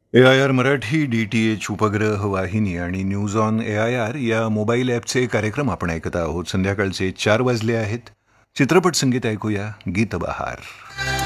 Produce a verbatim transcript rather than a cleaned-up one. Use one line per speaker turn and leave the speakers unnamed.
A I R Marathi, D T H उपग्रह वाहिनी आणि news on A I R या मोबाईल ॲपचे कार्यक्रम आपण ऐकत आहोत. संध्याकाळचे चार वाजले आहेत. चित्रपट संगीत ऐकूया, गीतबहार.